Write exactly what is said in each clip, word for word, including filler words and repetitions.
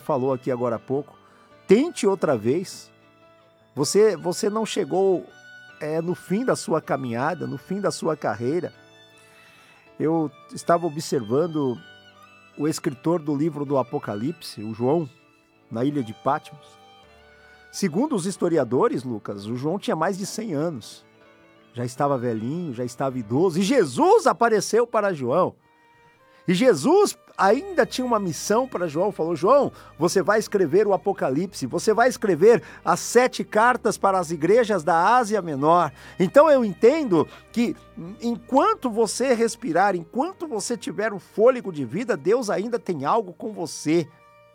falou aqui agora há pouco, tente outra vez. Você, você não chegou é, no fim da sua caminhada, no fim da sua carreira. Eu estava observando o escritor do livro do Apocalipse, o João, na ilha de Patmos. Segundo os historiadores, Lucas, o João tinha mais de cem anos. Já estava velhinho, já estava idoso. E Jesus apareceu para João. E Jesus ainda tinha uma missão para João. Falou, João, você vai escrever o Apocalipse. Você vai escrever as sete cartas para as igrejas da Ásia Menor. Então eu entendo que enquanto você respirar, enquanto você tiver o fôlego de vida, Deus ainda tem algo com você.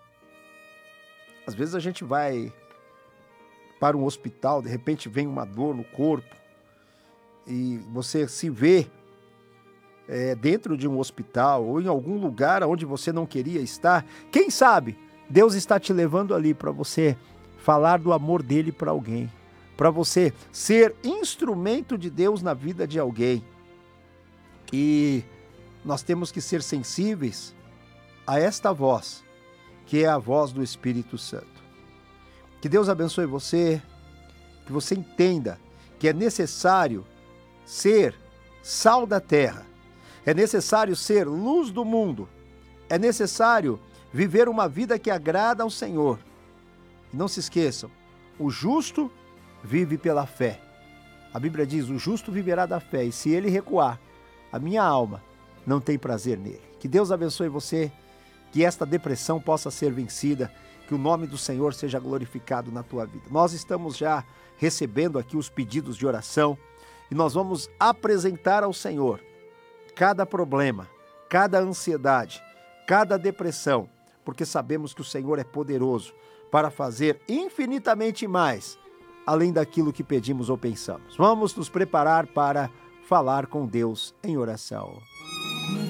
Às vezes a gente vai para um hospital, de repente vem uma dor no corpo e você se vê é, dentro de um hospital ou em algum lugar onde você não queria estar. Quem sabe Deus está te levando ali para você falar do amor dele para alguém, para você ser instrumento de Deus na vida de alguém. E nós temos que ser sensíveis a esta voz, que é a voz do Espírito Santo. Que Deus abençoe você, que você entenda que é necessário ser sal da terra, é necessário ser luz do mundo, é necessário viver uma vida que agrada ao Senhor. E não se esqueçam, o justo vive pela fé. A Bíblia diz, o justo viverá da fé, e se ele recuar, a minha alma não tem prazer nele. Que Deus abençoe você, que esta depressão possa ser vencida, que o nome do Senhor seja glorificado na tua vida. Nós estamos já recebendo aqui os pedidos de oração e nós vamos apresentar ao Senhor cada problema, cada ansiedade, cada depressão, porque sabemos que o Senhor é poderoso para fazer infinitamente mais, além daquilo que pedimos ou pensamos. Vamos nos preparar para falar com Deus em oração.